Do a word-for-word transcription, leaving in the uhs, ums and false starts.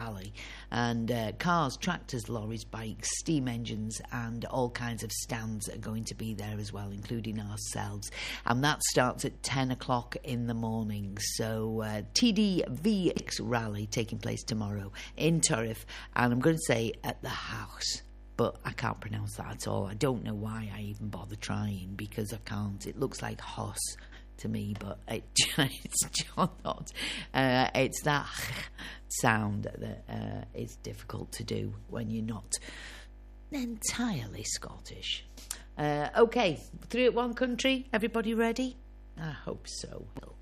rally. And uh, cars, tractors, lorries, bikes, steam engines and all kinds of stands are going to be there as well, including ourselves. And that starts at ten o'clock in the morning. So uh, T D V X rally taking place tomorrow in Turriff, and I'm going to say at the house, but I can't pronounce that at all. I don't know why I even bother trying, because I can't. It looks like Hoss to me, but it, it's not. Uh, it's that sound that uh, is difficult to do when you're not entirely Scottish. Uh, okay, three at one country. Everybody ready? I hope so.